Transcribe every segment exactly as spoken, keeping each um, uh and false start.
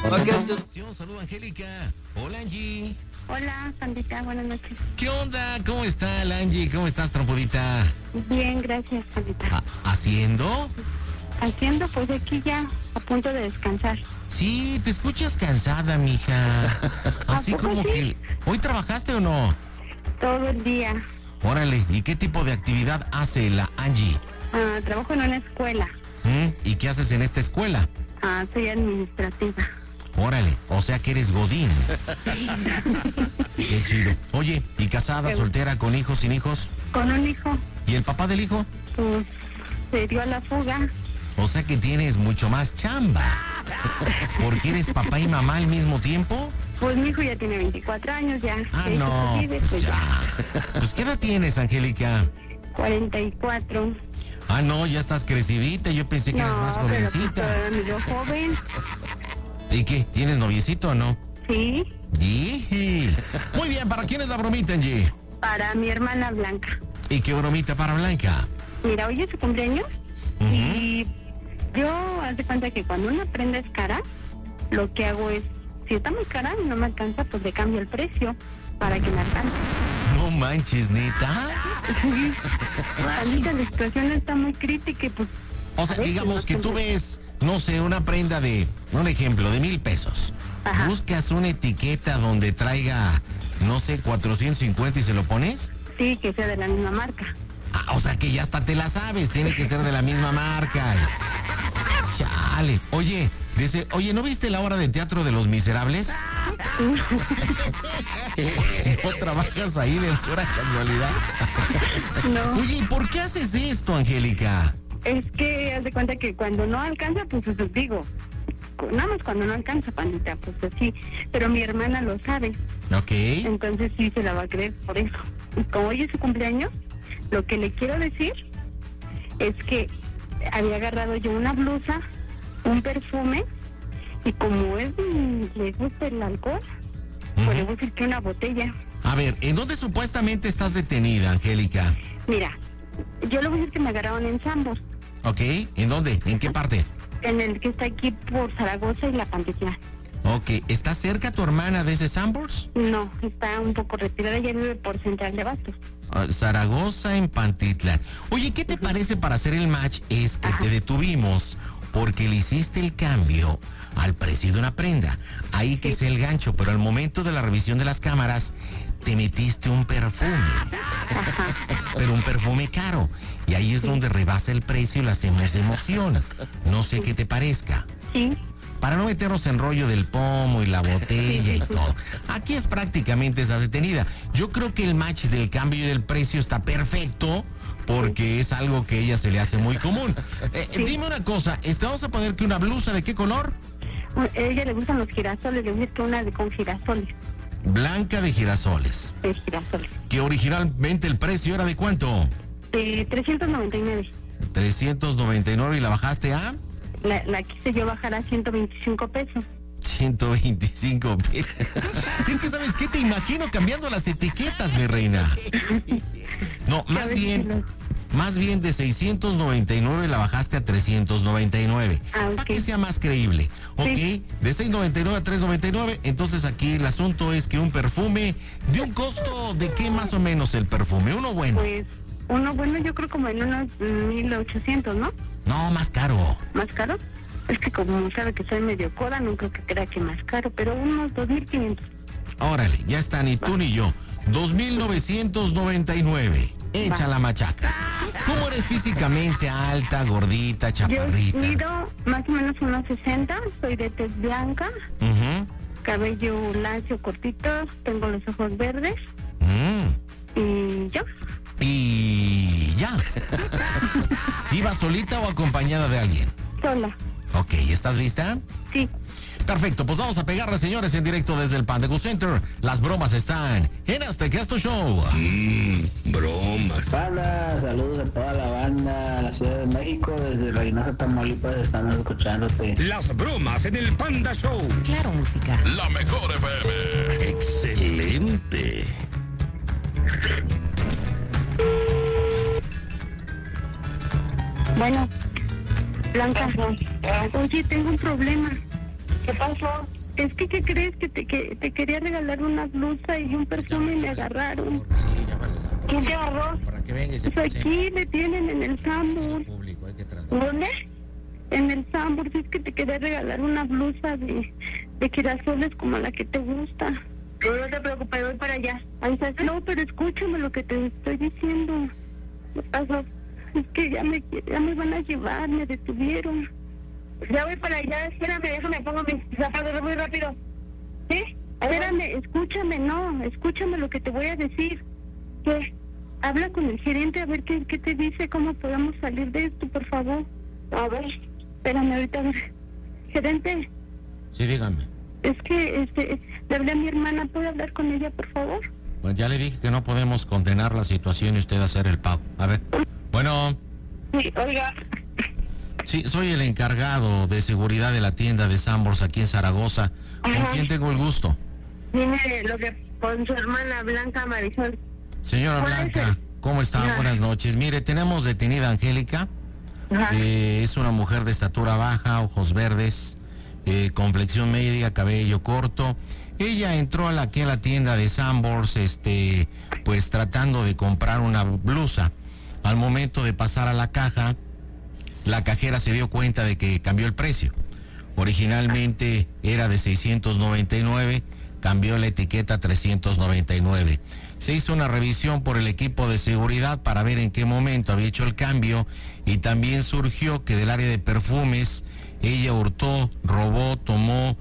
Ok, esto... Saludos, Angélica. Hola, Angie. Hola, Pandita, buenas noches. ¿Qué onda? ¿Cómo está la Angie? ¿Cómo estás, trompudita? Bien, gracias, Pandita. ¿Ha- ¿Haciendo? Haciendo, pues aquí ya, a punto de descansar. Sí, te escuchas cansada, mija. Así ¿A poco como sí? que... ¿Hoy trabajaste o no? Todo el día. Órale, ¿y qué tipo de actividad hace la Angie? Ah, trabajo en una escuela. ¿Mm? ¿Y qué haces en esta escuela? Ah, soy administrativa. Órale, o sea que eres godín. Qué chido. Oye, ¿y casada, soltera, con hijos, sin hijos? Con un hijo, ¿Y el papá del hijo? pues, se dio a la fuga. O sea que tienes mucho más chamba. ¿Porque eres papá y mamá al mismo tiempo? Pues mi hijo ya tiene veinticuatro años, ya. Ah, Ya hizo no, su vida, pues pues ya. Pues ¿qué edad tienes, Angélica? cuarenta y cuatro. Ah, no, ya estás crecidita, yo pensé que eras más pero pues jovencita. todavía me veo joven. ¿Y qué? ¿Tienes noviecito o no? Sí, ¡Yiji! Muy bien, ¿para quién es la bromita, Angie? para mi hermana Blanca. ¿Y qué bromita para Blanca? Mira, hoy es su cumpleaños. Ujú. Y yo, haz de cuenta que cuando una prenda es cara, lo que hago es, si está muy cara y no me alcanza, pues le cambio el precio para que me alcance. No manches, neta. Ahorita la situación está muy crítica y pues... O a sea, veces digamos no que tú siempre- ves, no sé, una prenda de, un ejemplo, de mil pesos. Ajá. Buscas una etiqueta donde traiga, no sé, cuatrocientos cincuenta y se lo pones. Sí, que sea de la misma marca. Ah, o sea que ya hasta te la sabes, tiene que ser de la misma marca. Chale. Oye, dice, oye, ¿no viste la obra de teatro de Los Miserables? ¿No trabajas ahí de pura casualidad? No, Oye, ¿y por qué haces esto, Angélica? es que haz de cuenta que cuando no alcanza, pues os digo, nada más cuando no alcanza, Pandita, pues así. Pero mi hermana lo sabe, Ok. entonces sí se la va a creer por eso. Y como hoy es su cumpleaños, lo que le quiero decir es que había agarrado yo una blusa, un perfume, y como es, mm, le gusta el alcohol, pues le voy a decir que una botella. A ver, ¿en dónde supuestamente estás detenida, Angélica? Mira, yo le voy a decir que me agarraron en Sambos, ¿Ok? ¿En dónde? ¿En qué parte? en el que está aquí por Zaragoza y La Pantitlán. Ok, ¿está cerca tu hermana de ese Sambors? No, está un poco retirada, ya vive por Central de Bastos. Ah, Zaragoza en Pantitlán. Oye, ¿qué te parece para hacer el match? Es que Ajá. te detuvimos porque le hiciste el cambio al precio de una prenda. Ahí que es el gancho, pero al momento de la revisión de las cámaras te metiste un perfume. Pero un perfume caro. Y ahí es donde rebasa el precio y lo hacemos de emoción. No sé qué te parezca. Sí, Para no meternos en rollo del pomo y la botella y todo. Aquí es prácticamente esa detenida. Yo creo que el match del cambio y del precio está perfecto porque es algo que a ella se le hace muy común. Eh, Sí. Dime una cosa, ¿este, vamos a poner que una blusa de qué color? a ella le gustan los girasoles, le voy a decir que una de con girasoles, Blanca de girasoles. de girasoles. Que originalmente el precio era de cuánto? De trescientos noventa y nueve. trescientos noventa y nueve y la bajaste a La, la quise yo bajar a ciento veinticinco pesos. ciento veinticinco pesos. Es que, ¿sabes qué? Te imagino cambiando las etiquetas, mi reina. No, A más ver si bien, lo- más bien de seiscientos noventa y nueve la bajaste a trescientos noventa y nueve. Ah, Para ok. que sea más creíble. Ok, Sí. de seiscientos noventa y nueve a trescientos noventa y nueve. Entonces aquí el asunto es que un perfume de un costo de qué más o menos el perfume. Uno bueno. Pues uno, bueno, yo creo como en unos mil ochocientos, ¿no? No, más caro. ¿Más caro? Es que como sabe que soy medio coda, no creo que crea que más caro, pero unos dos mil quinientos. Órale, ya está, ni tú ni yo. dos mil novecientos noventa y nueve. Echa Va. la machaca. ¿Cómo eres físicamente? Alta, gordita, Yo chaparrita. mido más o menos unos sesenta, soy de tez blanca, Ujú. cabello lacio, cortito, tengo los ojos verdes Mm. y yo. Y ya. ¿Iba solita o acompañada de alguien? Sola. Ok, ¿estás lista? Sí. Perfecto, pues vamos a pegarle, señores, en directo desde el Panda Cool Center. Las bromas están en Aztecasto Show. Bromas. Banda, saludos a toda la banda, la Ciudad de México, desde Reynosa, Tamaulipas, estamos escuchándote. Las bromas en el Panda Show. Claro, música. La mejor F M. Excelente. Bueno, Blanca, oye, tengo un problema. ¿Qué pasó? Es que, ¿qué crees? Que te, que te quería regalar una blusa y un perfume y me agarraron. Sí, llámale. ¿Quién te agarró? Para que venga y se Pues aquí me tienen en el Sambor. público, hay que trasladar. ¿Dónde? En el Sambor. Es que te quería regalar una blusa de, de girasoles como la que te gusta. No te preocupes, voy para allá. No, pero escúchame lo que te estoy diciendo. ¿Qué pasó? Es que ya me, ya me van a llevar, me detuvieron. Ya voy para allá, espérame, déjame, pongo mis zapatos muy rápido. ¿Sí? Espérame, escúchame, no, escúchame lo que te voy a decir. ¿Qué? Habla con el gerente a ver qué, qué te dice, cómo podemos salir de esto, por favor. A ver, espérame ahorita, a ver. Gerente. Sí, dígame. Es que, este, le hablé a mi hermana, ¿puedo hablar con ella, por favor? Pues ya le dije que no podemos condenar la situación y usted hacer el pago. A ver. Bueno. Sí, oiga. Sí, soy el encargado de seguridad de la tienda de Sambors aquí en Zaragoza. ¿Con Ajá. quién tengo el gusto? Dime lo que con su hermana Blanca Marisol. Señora ¿Cuál Blanca, es el? ¿cómo está? Ajá. Buenas noches. Mire, tenemos detenida a Angélica. Ajá. Eh, es una mujer de estatura baja, ojos verdes, eh, complexión media, cabello corto. Ella entró a la, aquí a la tienda de Sambors, este, pues tratando de comprar una blusa. Al momento de pasar a la caja, la cajera se dio cuenta de que cambió el precio. Originalmente era de seiscientos noventa y nueve, cambió la etiqueta a trescientos noventa y nueve. Se hizo una revisión por el equipo de seguridad para ver en qué momento había hecho el cambio y también surgió que del área de perfumes ella hurtó, robó, tomó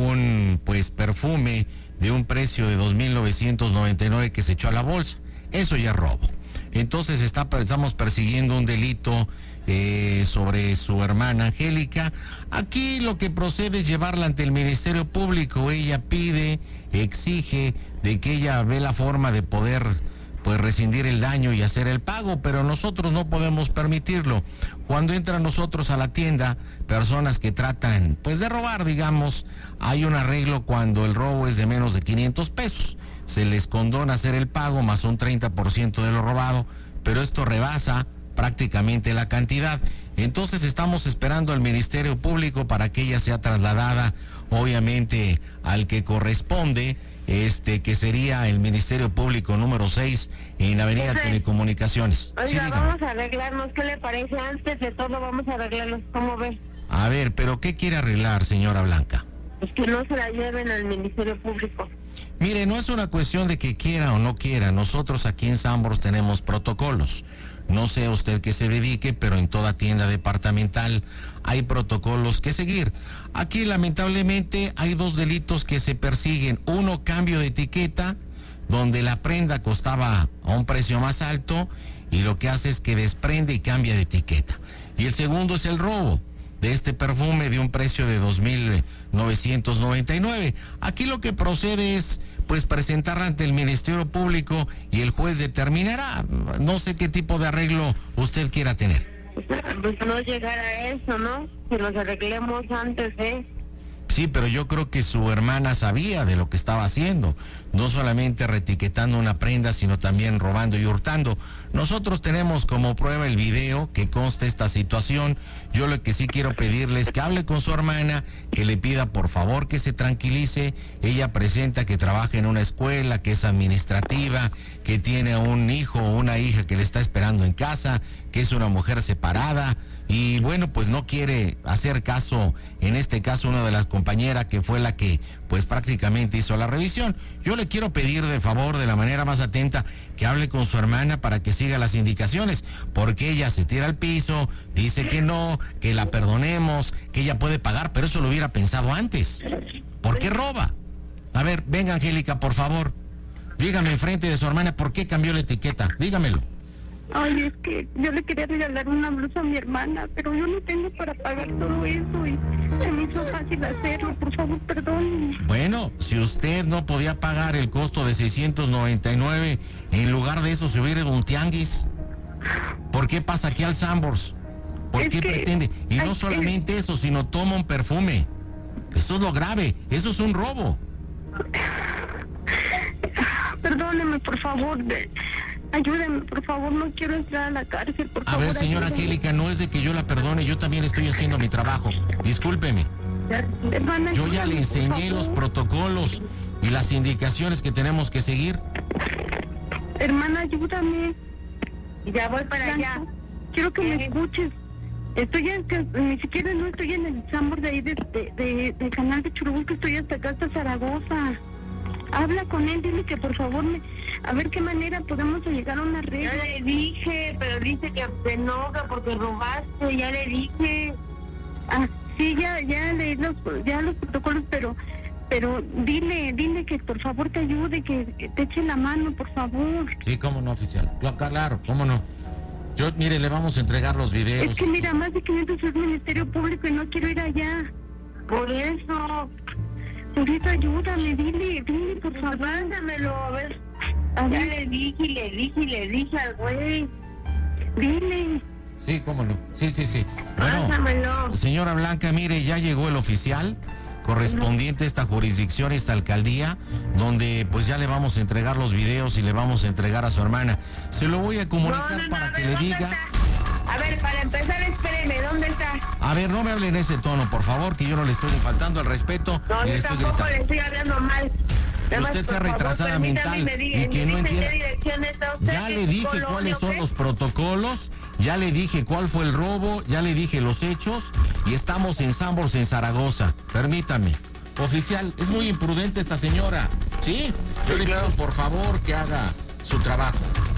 un pues perfume de un precio de dos mil novecientos noventa y nueve que se echó a la bolsa. Eso ya es robo. Entonces está, estamos persiguiendo un delito eh, sobre su hermana Angélica. Aquí lo que procede es llevarla ante el Ministerio Público. Ella pide, exige de que ella ve la forma de poder pues rescindir el daño y hacer el pago, pero nosotros no podemos permitirlo. Cuando entran nosotros a la tienda, personas que tratan pues de robar, digamos, hay un arreglo cuando el robo es de menos de quinientos pesos. Se les condona hacer el pago más un treinta por ciento de lo robado, pero esto rebasa prácticamente la cantidad. Entonces estamos esperando al Ministerio Público para que ella sea trasladada, obviamente, al que corresponde, este que sería el Ministerio Público número seis en Avenida Jefe. Telecomunicaciones. Oiga, Sí, dígame. vamos a arreglarnos. ¿Qué le parece? Antes de todo vamos a arreglarnos. ¿Cómo ve? A ver, pero ¿qué quiere arreglar, señora Blanca? Es que no se la lleven al Ministerio Público. Mire, no es una cuestión de que quiera o no quiera. Nosotros aquí en Sambors tenemos protocolos. No sé a usted qué se dedique, pero en toda tienda departamental hay protocolos que seguir. Aquí, lamentablemente, hay dos delitos que se persiguen. Uno, cambio de etiqueta, donde la prenda costaba a un precio más alto y lo que hace es que desprende y cambia de etiqueta. Y el segundo es el robo de este perfume de un precio de dos mil novecientos noventa y nueve. Aquí lo que procede es pues presentarla ante el Ministerio Público y el juez determinará. No sé qué tipo de arreglo usted quiera tener. Pues no llegar a eso, ¿no? Que nos arreglemos antes, ¿eh? Sí, pero yo creo que su hermana sabía de lo que estaba haciendo, no solamente retiquetando una prenda, sino también robando y hurtando. Nosotros tenemos como prueba el video que consta esta situación. Yo lo que sí quiero pedirle es que hable con su hermana, que le pida por favor que se tranquilice. Ella presenta que trabaja en una escuela, que es administrativa, que tiene un hijo o una hija que le está esperando en casa, que es una mujer separada. Y bueno, pues no quiere hacer caso, en este caso, una de las compañeras que fue la que pues prácticamente hizo la revisión. Yo le quiero pedir de favor, de la manera más atenta, que hable con su hermana para que siga las indicaciones, porque ella se tira al piso, dice que no, que la perdonemos, que ella puede pagar, pero eso lo hubiera pensado antes. ¿Por qué roba? A ver, venga Angélica, por favor, dígame enfrente de su hermana por qué cambió la etiqueta, dígamelo. Ay, es que yo le quería regalar una blusa a mi hermana, pero yo no tengo para pagar todo eso y se me hizo fácil hacerlo. Por favor, perdón. Bueno, si usted no podía pagar el costo de seiscientos noventa y nueve, en lugar de eso se hubiera ido a un tianguis. ¿Por qué pasa aquí al Sambors? ¿Por Es qué que- pretende? Y no ay, solamente eso, sino toma un perfume. Eso es lo grave, eso es un robo. Perdóneme, por favor. de- Ayúdeme, por favor. No quiero entrar a la cárcel, por A favor. ver, señora ayúdeme. Angélica, no es de que yo la perdone, yo también estoy haciendo mi trabajo. Discúlpeme. Hermana, Yo ya le ayúdame, por enseñé favor. los protocolos y las indicaciones que tenemos que seguir. Hermana, ayúdame. Ya voy para Blanca, allá. quiero que me escuches. Estoy en, que- ni siquiera no estoy en el Sambor de ahí de, de, de- del canal de Churubusco, estoy hasta acá, hasta Zaragoza. Habla con él, dile que por favor, me, a ver qué manera podemos llegar a una Ya regla. le dije, pero dice que se enoja porque robaste, ya le dije. Ah, sí, ya, ya leí los, ya los protocolos, pero, pero dile, dile que por favor te ayude, que, que te eche la mano, por favor. Sí, cómo no, oficial. Cla- Claro, cómo no. Yo, mire, le vamos a entregar los videos. Es que mira, más de quinientos es Ministerio Público y no quiero ir allá. Por eso, Por eso ayúdame, dile, dile, por favor. mándamelo, a ver. A Ya ver, le dije y le dije y le dije al güey. dile. Sí, cómo no. Sí, sí, sí. Bueno, Pásamelo. señora Blanca, mire, ya llegó el oficial correspondiente a esta jurisdicción, esta alcaldía, donde pues ya le vamos a entregar los videos y le vamos a entregar a su hermana. Se lo voy a comunicar No, no, no, para a que ver, le ¿dónde diga. está? A ver, para empezar, espéreme, ¿dónde está? A ver, no me hable en ese tono, por favor, que yo no le estoy faltando al respeto No, y le yo estoy tampoco gritando. le estoy hablando mal. Nada Usted más, sea por favor, retrasada permítame mental me diga- y que me no dice en entienda. qué dirección está usted, Ya qué le dije colonia, cuáles son ¿qué? los protocolos, ya le dije cuál fue el robo, ya le dije los hechos y estamos en Sambors, en Zaragoza. Permítame. Oficial, es muy imprudente esta señora. ¿Sí? Yo le pido por favor que haga su trabajo.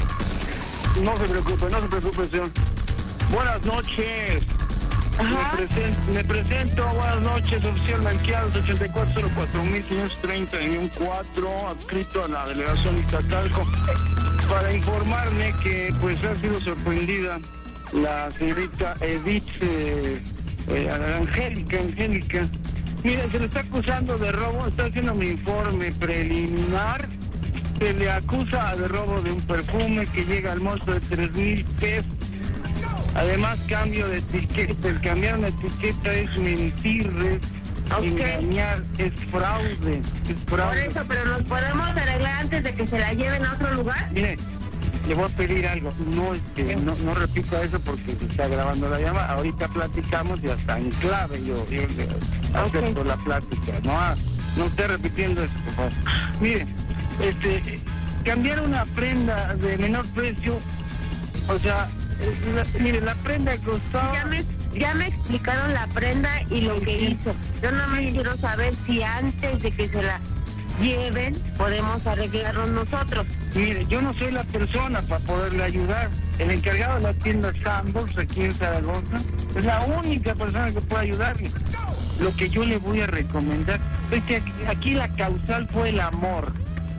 No se preocupe, no se preocupe, señor. Buenas noches. Me, presen- me presento, buenas noches, oficial Blanqueados, ochenta y cuatro cero cuatro mil quinientos treinta y un cuatro, adscrito a la delegación Iztacalco, para informarme que pues ha sido sorprendida la señorita Edith eh, eh, Angélica, Angélica. Mire, se le está acusando de robo, está haciendo mi informe preliminar. Se le acusa de robo de un perfume que llega al monto de tres mil pesos. Además, cambio de etiqueta. El cambiar una etiqueta es mentir, es Ok. engañar, es fraude. Es Por fraude. eso, pero nos podemos arreglar antes de que se la lleven a otro lugar. Mire, le voy a pedir algo. No, este, no, no repita eso porque se está grabando la llamada. Ahorita platicamos y hasta en clave yo, yo le acepto la plática. No, ah, no esté repitiendo eso, por favor. Mire, este, cambiar una prenda de menor precio, o sea, eh, la- mire, la prenda costaba... Ya me, ya me explicaron la prenda y lo que hizo. Yo no me quiero saber si antes de que se la lleven podemos arreglarnos nosotros. Mire, yo no soy la persona para poderle ayudar. El encargado de la tienda Sambors aquí en Zaragoza es la única persona que puede ayudarle. Lo que yo le voy a recomendar es que aquí, aquí la causal fue el amor.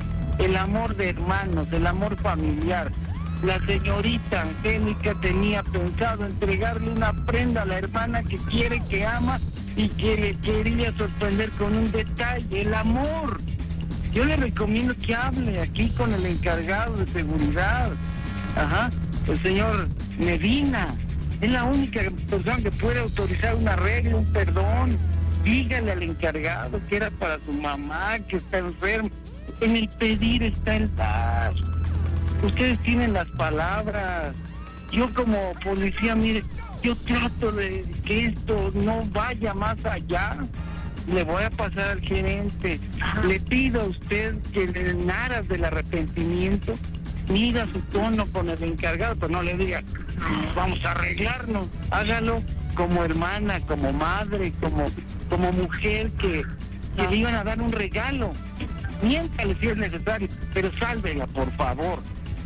El amor de hermanos, el amor familiar. La señorita Angélica tenía pensado entregarle una prenda a la hermana que quiere, que ama y que le quería sorprender con un detalle, el amor. Yo le recomiendo que hable aquí con el encargado de seguridad, ajá, el señor Medina. Es la única persona que puede autorizar un arreglo, un perdón. Dígale al encargado que era para su mamá, que está enferma. En el pedir está el dar. Ustedes tienen las palabras. Yo como policía, mire, yo trato de que esto no vaya más allá. Le voy a pasar al gerente. Le pido a usted que en aras del arrepentimiento mida su tono con el encargado, pero no le diga, vamos a arreglarnos. Hágalo como hermana, como madre, como, como mujer que, que le iban a dar un regalo. Miéntale si es necesario, pero sálvela, por favor.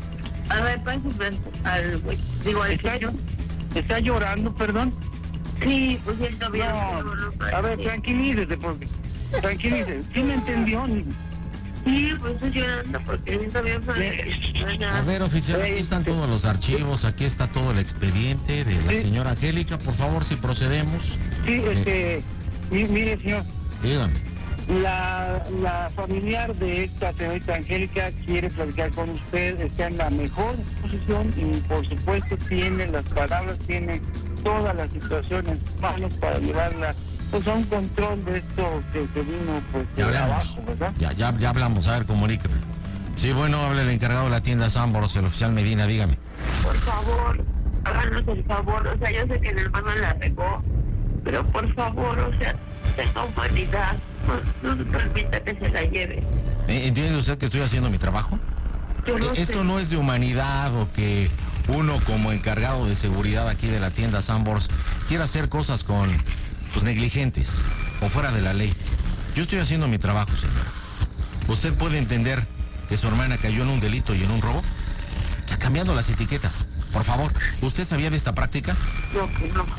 A ver, pásame al güey. Digo, al ¿Está, señor. está llorando, perdón? Sí, pues él no vio. No, a ver, tranquilícese, porque, tranquilícese. ¿Sí me entendió? Sí, pues estoy llorando porque siento bien feliz. A ver, oficial, aquí están todos los archivos, aquí está todo el expediente de la Sí. señora Angélica. Por favor, si procedemos. Sí, este, mi- mire, señor, Dígame. la, la familiar de esta señorita Angélica quiere platicar con usted, está en la mejor posición y por supuesto tiene las palabras, tiene todas las situaciones manos para llevarla pues a un control de esto que se vino pues Ya de hablamos. abajo, ¿verdad? Ya, ya, ya hablamos. A ver, comuníqueme. Sí, bueno, habla el encargado de la tienda Sambors, el oficial Medina, dígame. Por favor, háganos el favor. O sea, yo sé que el hermano la regó, pero por favor, o sea, tenga humanidad. No, no permita que se la lleve. ¿Entiende usted que estoy haciendo mi trabajo? Yo no Esto sé. no es de humanidad o que uno como encargado de seguridad aquí de la tienda Sanborns quiera hacer cosas con, pues, negligentes o fuera de la ley. Yo estoy haciendo mi trabajo, señora. ¿Usted puede entender que su hermana cayó en un delito y en un robo? Está cambiando las etiquetas. Por favor, ¿usted sabía de esta práctica? No, que no.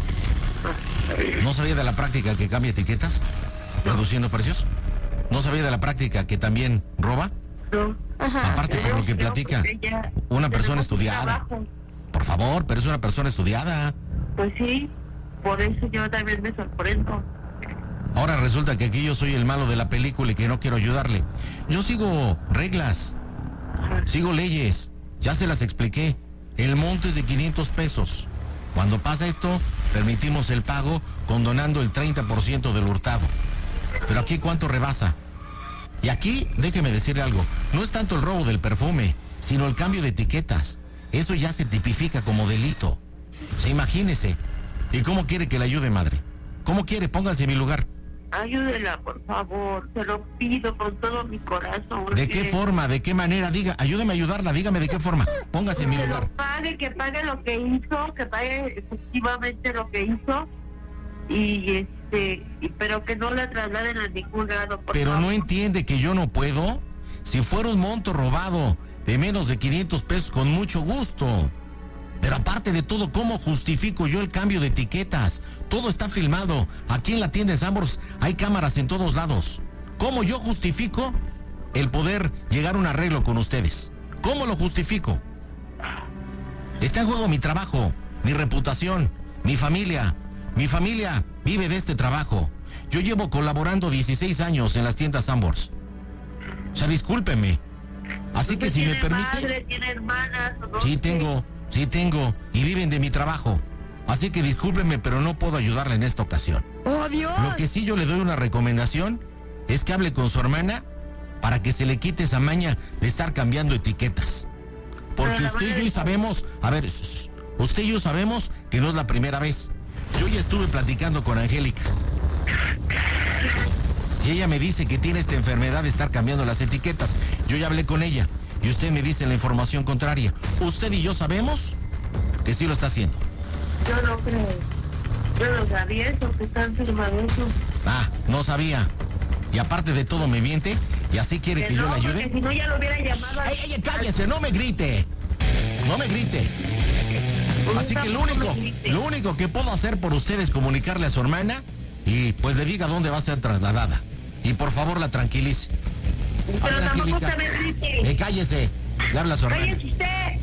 ¿No sabía de la práctica que cambia etiquetas? ¿Reduciendo precios? ¿No sabía de la práctica que también roba? No. Aparte, por lo que No, platica, porque ya una persona tenemos un estudiada. trabajo. Por favor, pero es una persona estudiada. Pues sí, por eso yo también me sorprendo. Ahora resulta que aquí yo soy el malo de la película y que no quiero ayudarle. Yo sigo reglas, sigo leyes, ya se las expliqué. El monto es de quinientos pesos. Cuando pasa esto, permitimos el pago condonando el treinta por ciento del hurtado. Pero aquí, ¿cuánto rebasa? Y aquí, déjeme decirle algo, no es tanto el robo del perfume, sino el cambio de etiquetas. Eso ya se tipifica como delito. Se imagínese. ¿Y cómo quiere que le ayude, madre? ¿Cómo quiere? Póngase en mi lugar. Ayúdela, por favor, te lo pido con todo mi corazón. ¿De qué forma? ¿De qué manera? Diga, ayúdeme a ayudarla, dígame de qué forma. Póngase en mi Que lugar. lo pague, que pague lo que hizo, que pague efectivamente lo que hizo, y este, y, pero que no la trasladen a ningún lado, por Pero favor. no entiende que yo no puedo. Si fuera un monto robado de menos de quinientos pesos, con mucho gusto. Pero aparte de todo, ¿cómo justifico yo el cambio de etiquetas? Todo está filmado. Aquí en la tienda de Sanborns hay cámaras en todos lados. ¿Cómo yo justifico el poder llegar a un arreglo con ustedes? ¿Cómo lo justifico? Está en juego mi trabajo, mi reputación, mi familia. Mi familia vive de este trabajo. Yo llevo colaborando dieciséis años en las tiendas Sanborns. O sea, discúlpeme. Así que si me ¿Tiene permite... madre, tiene hermanas, o no Sí sé? tengo, sí tengo, y viven de mi trabajo. Así que discúlpeme, pero no puedo ayudarle en esta ocasión. ¡Oh, Dios! Lo que sí yo le doy una recomendación es que hable con su hermana para que se le quite esa maña de estar cambiando etiquetas. Porque Pero la usted y madre- yo sabemos, a ver, shh, shh, usted y yo sabemos que no es la primera vez. Yo ya estuve platicando con Angélica. Y ella me dice que tiene esta enfermedad de estar cambiando las etiquetas. Yo ya hablé con ella y usted me dice la información contraria. Usted y yo sabemos que sí lo está haciendo. Yo no creo. Yo no sabía eso, que están firmando eso. Ah, no sabía. Y aparte de todo me miente y así quiere que yo no, le ayude. porque si no ya lo hubiera llamado. ¡Ey, ey, cállese! ¡No me grite! ¡No me grite! Así que lo único, lo único que puedo hacer por usted es comunicarle a su hermana y pues le diga dónde va a ser trasladada. Y por favor la tranquilice. A Pero ver, tampoco Angélica. se me grite. Eh, cállese. Le habla a su hermana. ¡Cállese usted!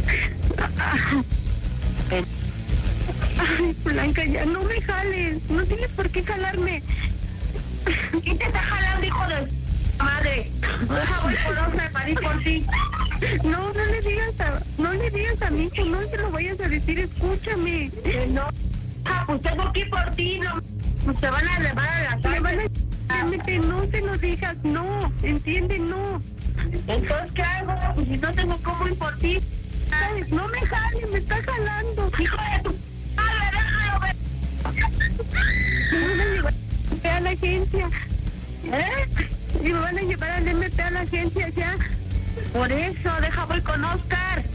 Ay, Blanca, ya no me jales. No tienes por qué jalarme. ¿Quién te está jalando, hijo de madre? Deja voy por otra para ir por ti. No, no le digas a, no le digas a mi hijo, no se lo vayas a decir, escúchame. Que no. Ah, pues tengo que ir por ti, no. Pues te van a llevar a la Me van cárcel. a... Cálmate, no se lo digas, no, entiende, no. Entonces, ¿qué hago? Pues si no tengo cómo ir por ti. Ay, no me jale, me está jalando. Hijo de tu madre, déjalo ver. Me van a llevar a la agencia. ¿Eh? Y me van a llevar al M P a la agencia ya. Por eso, deja voy con Oscar.